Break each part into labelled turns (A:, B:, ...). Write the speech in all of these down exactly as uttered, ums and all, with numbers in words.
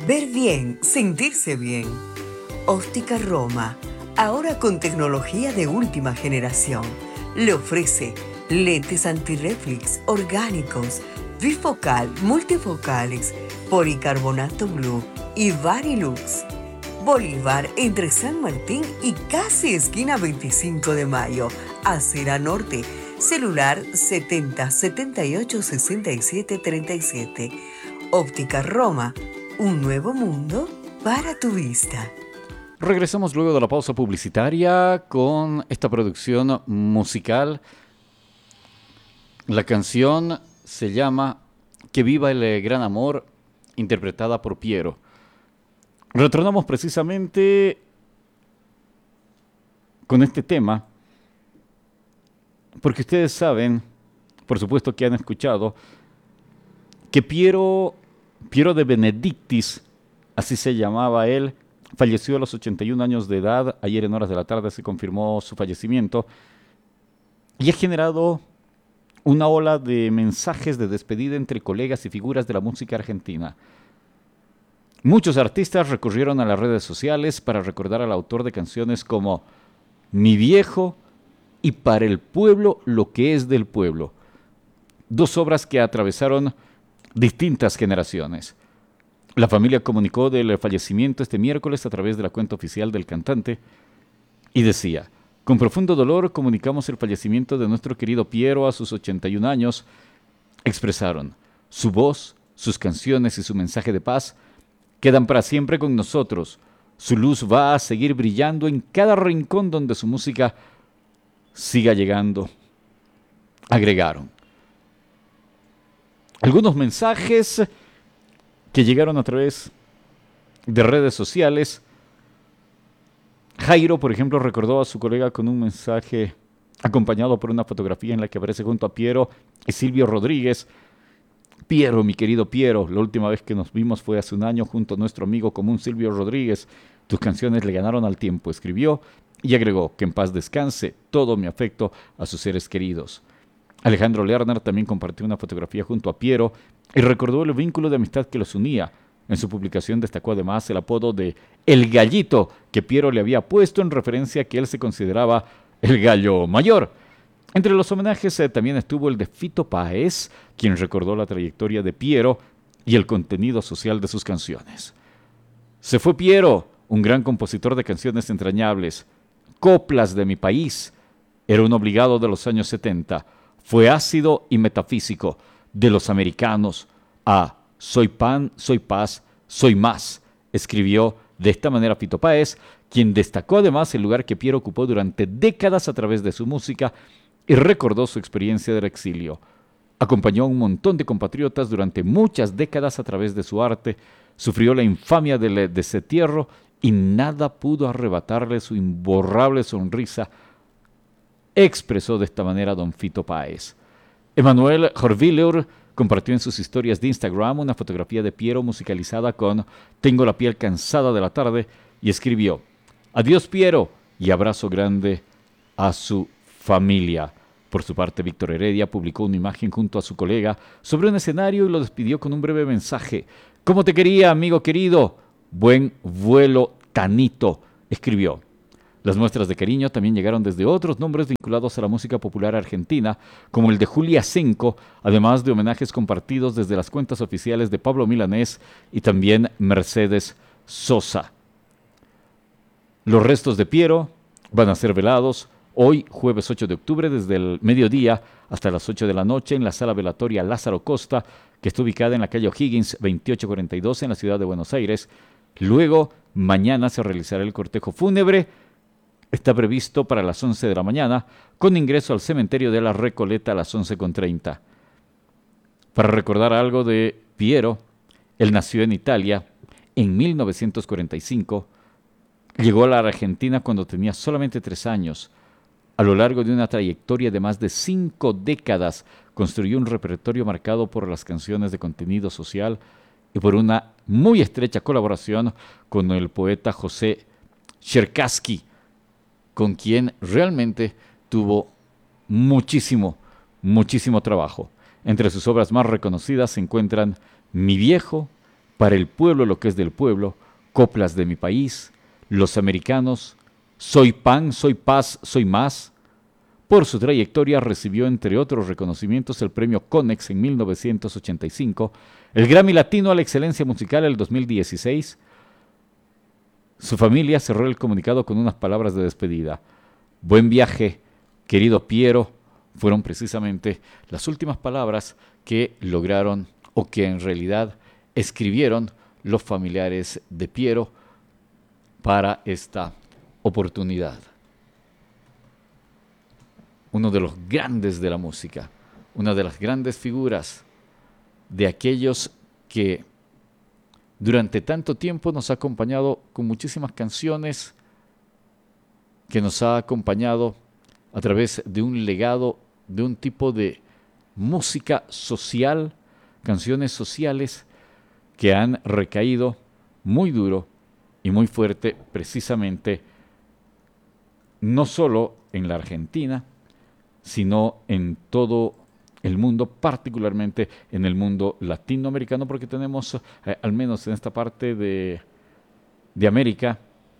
A: Ver bien, sentirse bien. Óptica Roma, ahora con tecnología de última generación, le ofrece lentes antirreflex orgánicos, bifocal, multifocales, policarbonato blue y Varilux. Bolívar entre San Martín y casi esquina veinticinco de mayo, Acera Norte. Celular setenta setenta y ocho sesenta y siete treinta y siete. Óptica Roma, un nuevo mundo para tu vista.
B: Regresamos luego de la pausa publicitaria con esta producción musical. La canción se llama Que viva el gran amor, interpretada por Piero. Retornamos precisamente con este tema porque ustedes saben, por supuesto que han escuchado, que Piero, Piero de Benedictis, así se llamaba él, falleció a los ochenta y un años de edad. Ayer en horas de la tarde se confirmó su fallecimiento y ha generado una ola de mensajes de despedida entre colegas y figuras de la música argentina. Muchos artistas recurrieron a las redes sociales para recordar al autor de canciones como Mi viejo y Para el pueblo lo que es del pueblo, dos obras que atravesaron distintas generaciones. La familia comunicó del fallecimiento este miércoles a través de la cuenta oficial del cantante y decía: con profundo dolor comunicamos el fallecimiento de nuestro querido Piero a sus ochenta y un años. Expresaron: su voz, sus canciones y su mensaje de paz quedan para siempre con nosotros. Su luz va a seguir brillando en cada rincón donde su música siga llegando. Agregaron algunos mensajes que llegaron a través de redes sociales. Jairo, por ejemplo, recordó a su colega con un mensaje acompañado por una fotografía en la que aparece junto a Piero y Silvio Rodríguez. Piero, mi querido Piero, la última vez que nos vimos fue hace un año junto a nuestro amigo común Silvio Rodríguez. Tus canciones le ganaron al tiempo, escribió y agregó que en paz descanse, todo mi afecto a sus seres queridos. Alejandro Lerner también compartió una fotografía junto a Piero y recordó el vínculo de amistad que los unía. En su publicación destacó además el apodo de El Gallito que Piero le había puesto en referencia a que él se consideraba el gallo mayor. Entre los homenajes eh, también estuvo el de Fito Páez, quien recordó la trayectoria de Piero y el contenido social de sus canciones. Se fue Piero, un gran compositor de canciones entrañables. Coplas de mi país, era un obligado de los años setenta. Fue ácido y metafísico, de los americanos a Soy pan, soy paz, soy más, escribió de esta manera Fito Páez, quien destacó además el lugar que Piero ocupó durante décadas a través de su música y recordó su experiencia del exilio. Acompañó a un montón de compatriotas durante muchas décadas a través de su arte, sufrió la infamia del destierro y nada pudo arrebatarle su imborrable sonrisa, expresó de esta manera don Fito Páez. Emanuel Jorvilleur compartió en sus historias de Instagram una fotografía de Piero musicalizada con Tengo la piel cansada de la tarde y escribió: adiós Piero y abrazo grande a su familia. Por su parte, Víctor Heredia publicó una imagen junto a su colega sobre un escenario y lo despidió con un breve mensaje. ¿Cómo te quería, amigo querido? Buen vuelo, Tanito, escribió. Las muestras de cariño también llegaron desde otros nombres vinculados a la música popular argentina, como el de Julia Senco, además de homenajes compartidos desde las cuentas oficiales de Pablo Milanés y también Mercedes Sosa. Los restos de Piero van a ser velados hoy, jueves ocho de octubre, desde el mediodía hasta las ocho de la noche en la sala velatoria Lázaro Costa, que está ubicada en la calle O'Higgins veintiocho cuarenta y dos en la ciudad de Buenos Aires. Luego, mañana se realizará el cortejo fúnebre. Está previsto para las once de la mañana, con ingreso al cementerio de la Recoleta a las once con treinta. Para recordar algo de Piero, él nació en Italia en mil novecientos cuarenta y cinco, llegó a la Argentina cuando tenía solamente tres años. A lo largo de una trayectoria de más de cinco décadas, construyó un repertorio marcado por las canciones de contenido social y por una muy estrecha colaboración con el poeta José Cherkassky, con quien realmente tuvo muchísimo, muchísimo trabajo. Entre sus obras más reconocidas se encuentran Mi viejo, Para el pueblo lo que es del pueblo, Coplas de mi país, Los americanos, Soy pan, soy paz, soy más. Por su trayectoria recibió, entre otros reconocimientos, el premio Conex en mil novecientos ochenta y cinco, el Grammy Latino a la Excelencia Musical en el dos mil dieciséis. Su familia cerró el comunicado con unas palabras de despedida. Buen viaje, querido Piero, fueron precisamente las últimas palabras que lograron o que en realidad escribieron los familiares de Piero para esta oportunidad. Uno de los grandes de la música, una de las grandes figuras de aquellos que durante tanto tiempo nos ha acompañado con muchísimas canciones, que nos ha acompañado a través de un legado, de un tipo de música social, canciones sociales que han recaído muy duro y muy fuerte precisamente no solo en la Argentina, sino en todo el mundo, particularmente en el mundo latinoamericano, porque tenemos, eh, al menos en esta parte de, de América,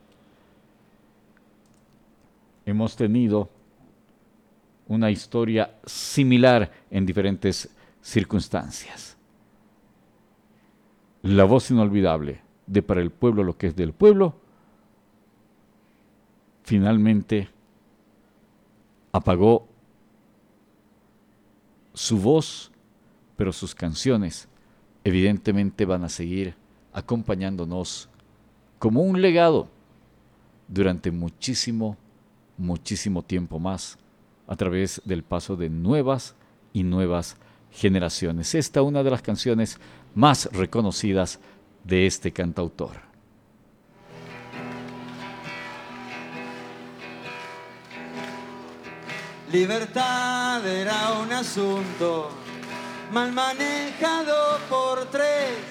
B: hemos tenido una historia similar en diferentes circunstancias. La voz inolvidable de Para el pueblo lo que es del pueblo, finalmente apagó su voz, pero sus canciones evidentemente van a seguir acompañándonos como un legado durante muchísimo, muchísimo tiempo más, a través del paso de nuevas y nuevas generaciones. Esta es una de las canciones más reconocidas de este cantautor.
C: Libertad era un asunto mal manejado por tres.